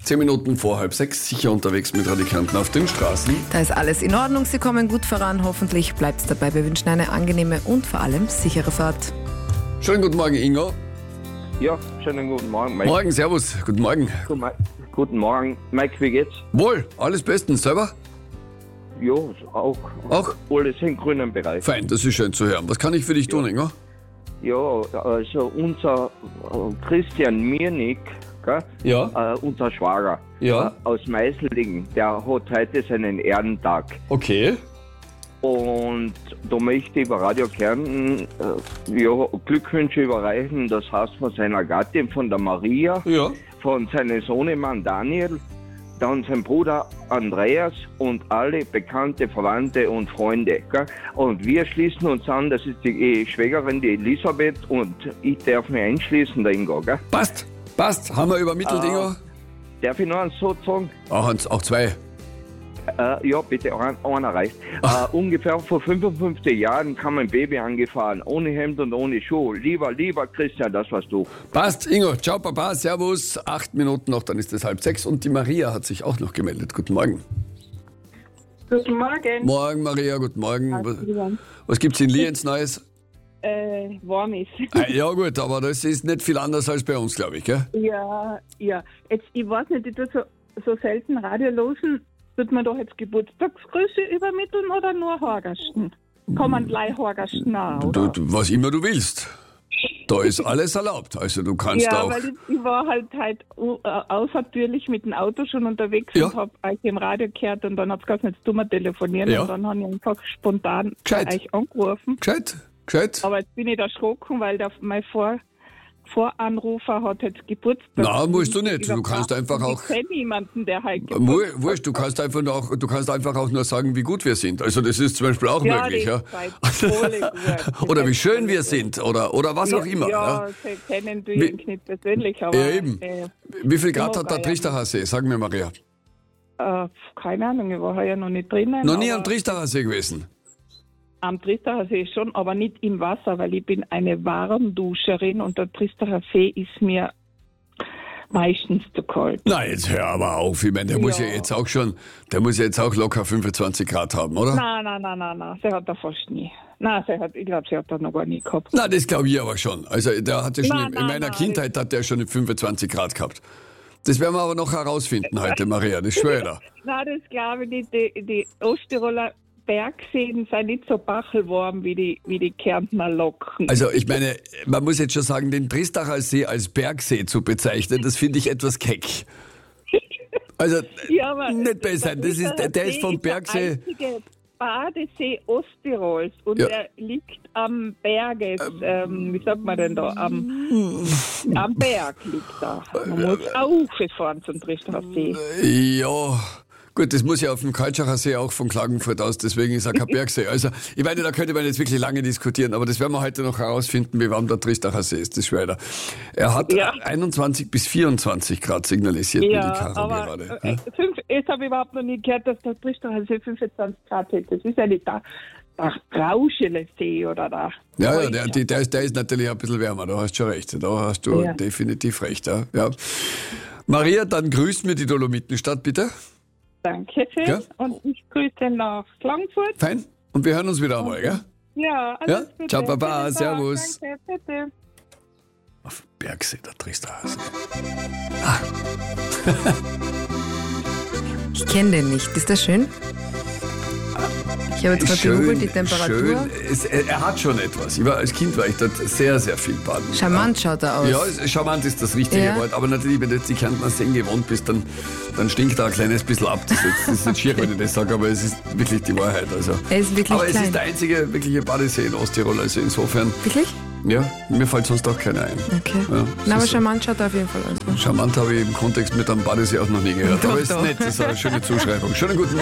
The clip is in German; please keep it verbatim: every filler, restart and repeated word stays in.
Zehn Minuten vor halb sechs, sicher unterwegs mit Radio Kärnten auf den Straßen. Da ist alles in Ordnung, Sie kommen gut voran, hoffentlich bleibt es dabei. Wir wünschen eine angenehme und vor allem sichere Fahrt. Schönen guten Morgen, Ingo. Ja, schönen guten Morgen, Mike. Morgen, servus, guten Morgen. Guten, Ma- guten Morgen, Mike, wie geht's? Wohl, alles bestens, selber? Ja, auch. Auch? Alles im grünen Bereich. Fein, das ist schön zu hören. Was kann ich für dich tun, Ingo? Ja, also unser äh, Christian Mirnik, gell? Ja. Äh, unser Schwager Ja. äh, aus Meißelding, der hat heute seinen Ehrentag. Okay. Und da möchte ich über Radio Kärnten äh, ja, Glückwünsche überreichen. Das heißt von seiner Gattin, von der Maria, Ja. von seinem Sohnemann Daniel, dann sein Bruder Andreas und alle bekannte Verwandte und Freunde. Gell? Und wir schließen uns an, das ist die Schwägerin, die Elisabeth, und ich darf mich einschließen, der Ingo. Gell? Passt, passt. Haben wir übermittelt, Ah. Ingo? Darf ich noch eins so sagen? Auch, eins, auch zwei. Äh, ja, bitte, ein, einer reicht. Äh, ungefähr vor fünfundfünfzig Jahren kam ein Baby angefahren, ohne Hemd und ohne Schuh. Lieber, lieber Christian, das warst du. Passt, Ingo. Ciao, Papa. Servus. Acht Minuten noch, dann ist es halb sechs. Und die Maria hat sich auch noch gemeldet. Guten Morgen. Guten Morgen. Morgen, Maria. Guten Morgen. Was, Morgen. was gibt's in Lienz Neues? Äh, warm ist. Ah, ja gut, aber das ist nicht viel anders als bei uns, glaube ich, gell? Ja, ja. Jetzt, ich weiß nicht, ich tue so, so selten Radio losen. Wird man doch jetzt Geburtstagsgrüße übermitteln oder nur Horgasten? Kann man gleich Horgasten auch, Du, oder? du, was immer du willst. Da ist alles erlaubt. Also du kannst Ja, auch... weil ich, ich war halt halt uh, außertürlich mit dem Auto schon unterwegs Ja. und habe euch im Radio gehört und dann hat es gesagt, jetzt tun wir telefonieren Ja. und dann habe ich einfach spontan Gescheit. bei euch angerufen. Gescheit, gescheit. Aber jetzt bin ich erschrocken, weil der, mein Vor Voranrufer hat jetzt Geburtstag. Na, musst du nicht. Du kannst einfach auch... Ich kenne niemanden, der heute Wu- Geburtstag Wurscht, du kannst einfach auch, du kannst einfach auch nur sagen, wie gut wir sind. Also das ist zum Beispiel auch Ja, möglich, ja. das ist voll gut. Oder wie Das ist schön voll wir gut. sind oder oder was auch immer. Ja, Ja. sie kennen du Wie- ihn nicht persönlich, aber... Ja, eben. Äh, Wie viel Grad immer hat der bei- Trichterher See? Sag mir, Maria. äh, keine Ahnung, ich war ja noch nicht drinnen. Noch nie aber am Trichterher See gewesen. Am Tristacher See schon, aber nicht im Wasser, weil ich bin eine Warmduscherin und der Tristacher See ist mir meistens zu kalt. Na, jetzt hör aber auf. Ich meine, der muss ja Ja. jetzt auch schon, der muss ja jetzt auch locker fünfundzwanzig Grad haben, oder? Nein, nein, nein, nein, nein, sie hat er fast nie. Nein, sie hat, ich glaube, sie hat er noch gar nie gehabt. Na, das glaube ich aber schon. Also der hat ja schon Nein, in, in nein, meiner nein, Kindheit hat der schon fünfundzwanzig Grad gehabt. Das werden wir aber noch herausfinden heute, Maria, das schwöre ich dir. Nein, das glaube ich nicht. Die, die Osttiroler Bergseen sind nicht so bachelwarm wie die, wie die Kärntner Locken. Also ich meine, man muss jetzt schon sagen, den Tristacher See als Bergsee zu bezeichnen, das finde ich etwas keck. Also Ja, aber nicht besser. Das ist, der, der ist vom Bergsee. Der einzige Badesee Osttirols und Ja. der liegt am Berge, ähm, wie sagt man denn da, am, am Berg liegt da. Man muss auch fahren zum Tristacher See. Ja, gut, das muss ja auf dem Kaltschacher See auch von Klagenfurt aus, deswegen ist er kein Bergsee. Also ich meine, da könnte man jetzt wirklich lange diskutieren, aber das werden wir heute noch herausfinden, wie warm der Tristacher See ist, das schwöre ich dir. Er hat Ja. einundzwanzig bis vierundzwanzig Grad signalisiert mir die Ja, Karo aber gerade. äh, fünf, jetzt habe ich überhaupt noch nie gehört, dass der Tristacher See fünfundzwanzig Grad hat. Das ist ja nicht der, der Rauschele See oder der... Ja, ja, der, die- der, ist, der ist natürlich ein bisschen wärmer, da hast du schon recht. Da hast du Ja. definitiv recht. Ja. Ja. Maria, dann grüßt mir die Dolomitenstadt, bitte. Dankeschön. Ja. Und ich grüße nach Klagenfurt. Fein. Und wir hören uns wieder einmal, gell? Ja, alles Ja, Gute. ciao, Baba, Schönen Tag. servus. Danke, bitte. Auf Bergsee, der Tristacher See. Ich kenne den nicht. Ist das schön? Ich habe jetzt mal gegoogelt, die Temperatur. schön. Es, er, er hat schon etwas. Ich war, als Kind war ich dort sehr, sehr viel baden. Charmant schaut er aus. Ja, es- charmant ist das richtige Ja. Wort. Aber natürlich, wenn du jetzt die Kärntner Seen gewohnt bist, dann, dann stinkt da ein kleines bisschen ab. Das ist, jetzt, das ist nicht schier, wenn ich das sage, aber es ist wirklich die Wahrheit. Also. Er ist wirklich aber es klein. ist der einzige wirkliche Badesee in Osttirol. Also insofern, Wirklich? ja, mir fällt sonst auch keiner ein. Okay. Ja, Na, aber das ist- charmant schaut er auf jeden Fall aus. Charmant habe ich im Kontext mit einem Badesee auch noch nie gehört. Doch, aber es ist doch. nett, das ist eine schöne Zuschreibung. Schönen guten